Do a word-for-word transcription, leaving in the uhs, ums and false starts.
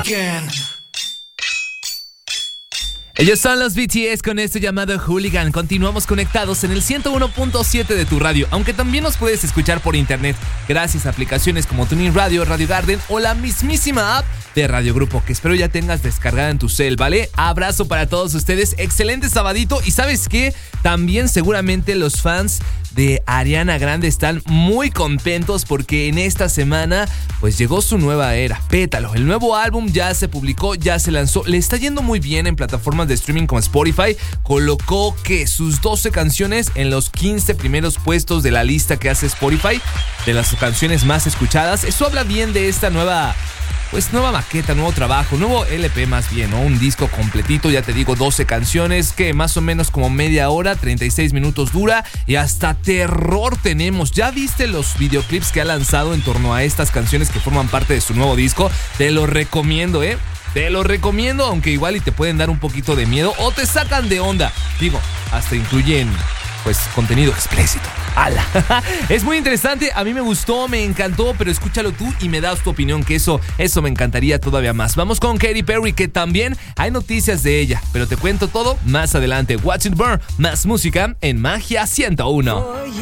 Hooligan. Ellos son los B T S con esto llamado Hooligan. Continuamos conectados en el ciento uno punto siete de tu radio, aunque también nos puedes escuchar por internet gracias a aplicaciones como TuneIn Radio, Radio Garden o la mismísima app de Radio Grupo, que espero ya tengas descargada en tu cel, ¿vale? Abrazo para todos ustedes, excelente sabadito. Y ¿sabes qué? También seguramente los fans de Ariana Grande están muy contentos porque en esta semana pues llegó su nueva era, Pétalo. El nuevo álbum ya se publicó, ya se lanzó, le está yendo muy bien en plataformas de streaming como Spotify. Colocó que sus doce canciones en los quince primeros puestos de la lista que hace Spotify de las canciones más escuchadas. Eso habla bien de esta nueva Pues nueva maqueta, nuevo trabajo, nuevo L P más bien, ¿no? Un disco completito, ya te digo, doce canciones, que más o menos como media hora, treinta y seis minutos dura, y hasta terror tenemos. ¿Ya viste los videoclips que ha lanzado en torno a estas canciones que forman parte de su nuevo disco? Te lo recomiendo, ¿eh? Te lo recomiendo, aunque igual y te pueden dar un poquito de miedo o te sacan de onda. Digo, hasta incluyen pues contenido explícito. ¡Hala! Es muy interesante, a mí me gustó, me encantó, pero escúchalo tú y me das tu opinión, que eso, eso me encantaría todavía más. Vamos con Katy Perry, que también hay noticias de ella, pero te cuento todo más adelante. Watch It Burn, más música en Magia ciento uno.